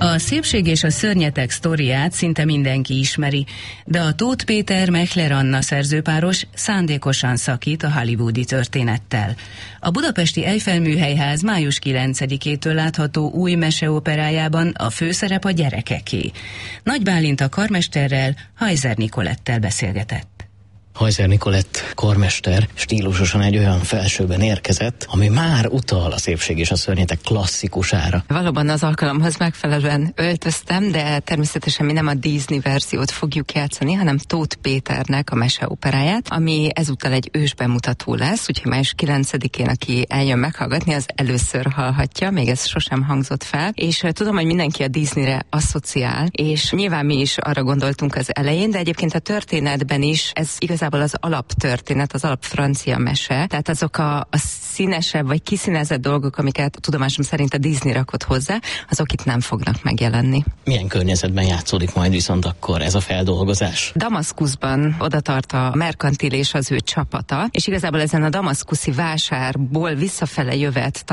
A Szépség és a szörnyetek sztoriát szinte mindenki ismeri, de a Tóth Péter Mechler Anna szerzőpáros szándékosan szakít a hollywoodi történettel. A budapesti Eiffel Műhelyház május 9-től látható új meseoperájában a főszerep a gyerekeké. Nagy Bálint a karmesterrel, Hajzer Nikolettel beszélgetett. Hajzer Nikolett karmester stílusosan egy olyan felsőben érkezett, ami már utal a Szépség és a szörnyetek klasszikusára. Valóban az alkalomhoz megfelelően öltöztem, de természetesen mi nem a Disney verziót fogjuk játszani, hanem Tóth Péternek a meseoperáját, ami ezúttal egy ősbemutató lesz, úgyhogy május 9-én, aki eljön meghallgatni, az először hallhatja, még ez sosem hangzott fel, és tudom, hogy mindenki a Disneyre asszociál, és nyilván mi is arra gondoltunk az elején, de egyébként a történetben is ez igazából az alaptörténet, az alapfrancia mese, tehát azok a színesebb vagy kiszínezett dolgok, amiket tudomásom szerint a Disney rakott hozzá, azok itt nem fognak megjelenni. Milyen környezetben játszódik majd viszont akkor ez a feldolgozás? Damaszkuszban oda tart a Merkantil és az ő csapata, és igazából ezen a damaszkuszi vásárból visszafele jövet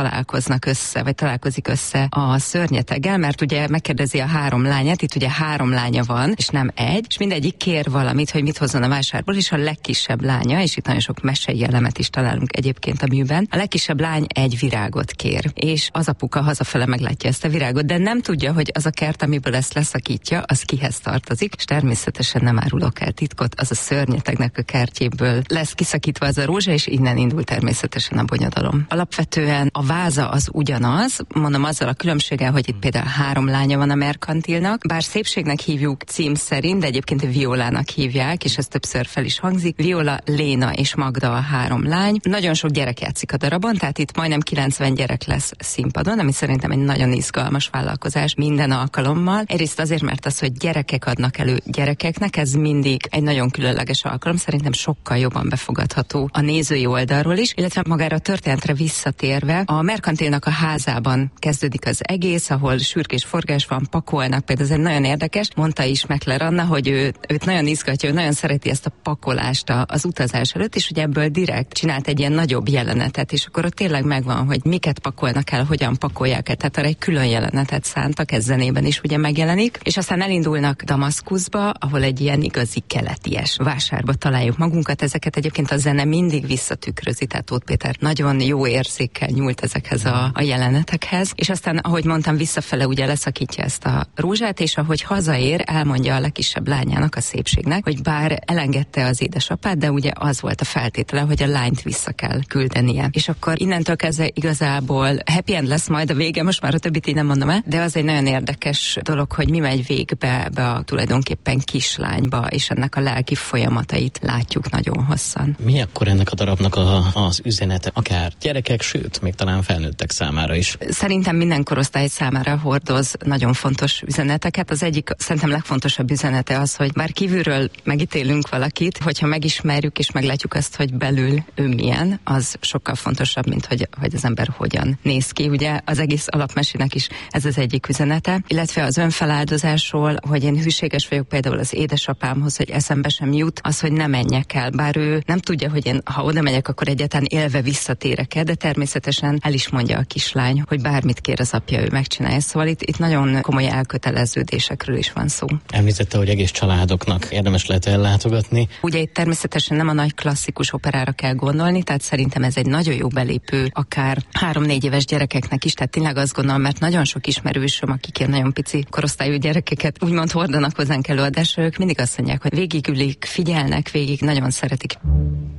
találkozik össze a szörnyeteggel, mert ugye megkérdezi a 3 lányát, itt ugye 3 lánya van, és nem egy, és mindegyik kér valamit, hogy mit hozzon a vásárból, és a legkisebb lánya, és itt nagyon sok mesei elemet is találunk egyébként a műben, a legkisebb lány egy virágot kér, és az apuka hazafele meglátja ezt a virágot, de nem tudja, hogy az a kert, amiből ezt leszakítja, az kihez tartozik, és természetesen nem árulok el titkot, az a szörnyetegnek a kertjéből lesz kiszakítva az a rózsa, és innen indul természetesen a bonyodalom. Alapvetően a váza az ugyanaz, mondom azzal a különbséggel, hogy itt például 3 lánya van a Merkantilnak, bár Szépségnek hívjuk cím szerint, de egyébként Violának hívják, és ez többször fel is hangzik. Viola, Léna és Magda a 3 lány. Nagyon sok gyerek játszik a darabon, tehát itt majdnem 90 gyerek lesz színpadon, ami szerintem egy nagyon izgalmas vállalkozás minden alkalommal. Egyrészt azért, mert az, hogy gyerekek adnak elő gyerekeknek, ez mindig egy nagyon különleges alkalom, szerintem sokkal jobban befogadható a nézői oldalról is, illetve magára a történetre visszatérve, a Merkantilnak a házában kezdődik az egész, ahol sürgés forgás van, pakolnak, például ez egy nagyon érdekes, mondta is Mechler Anna, hogy őt nagyon izgatja, ő nagyon szereti ezt a pakolást az utazás előtt, és ugye ebből direkt csinált egy ilyen nagyobb jelenetet, és akkor ott tényleg megvan, hogy miket pakolnak el, hogyan pakolják el, tehát arra egy külön jelenetet szántak, ez zenében is ugye megjelenik, és aztán elindulnak Damaszkuszba, ahol egy ilyen igazi keleties vásárba találjuk magunkat, ezeket egyébként a zene mindig visszatükrözi, tehát Tóth Péter nagyon jó érzékkel nyúlt ezekhez a jelenetekhez, és aztán, ahogy mondtam, visszafele ugye leszakítja ezt a rózsát, és ahogy hazaér, elmondja a legkisebb lányának, a Szépségnek, hogy bár elengedte az édesapát, de ugye az volt a feltétele, hogy a lányt vissza kell küldenie. És akkor innentől kezdve igazából happy end lesz majd a vége, most már a többit így nem mondom el, de az egy nagyon érdekes dolog, hogy mi megy végbe a tulajdonképpen kislányba, és ennek a lelki folyamatait látjuk nagyon hosszan. Mi akkor ennek a darabnak az üzenete, akár gyerekek, sőt, még talán felnőttek számára is? Szerintem minden korosztály számára hordoz nagyon fontos üzeneteket. Az egyik szerintem legfontosabb üzenete az, hogy bár kívülről megítélünk valakit, hogyha megismerjük és meglátjuk azt, hogy belül ő milyen, az sokkal fontosabb, mint hogy az ember hogyan néz ki. Ugye az egész alapmesének is ez az egyik üzenete, illetve az önfeláldozásról, hogy én hűséges vagyok például az édesapámhoz, hogy eszembe sem jut, az, hogy ne menjek el, bár ő nem tudja, hogy én, ha oda megyek, akkor egyáltalán élve visszatérek el, de természetesen el is mondja a kislány, hogy bármit kér az apja, ő megcsinálja. Szóval itt nagyon komoly elköteleződésekről is van szó. Említette, hogy egész családoknak érdemes lehet ellátogatni. Ugye itt természetesen nem a nagy klasszikus operára kell gondolni, tehát szerintem ez egy nagyon jó belépő, akár 3-4 éves gyerekeknek is, tehát tényleg azt gondolom, mert nagyon sok ismerősöm, akik ilyen nagyon pici korosztályú gyerekeket úgymond hordanak hozzánk előadásra, ők mindig azt mondják, hogy végigülik, figyelnek végig, nagyon szeretik.